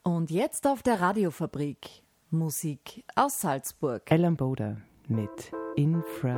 Und jetzt auf der Radiofabrik Musik aus Salzburg. Alan Boda mit Infra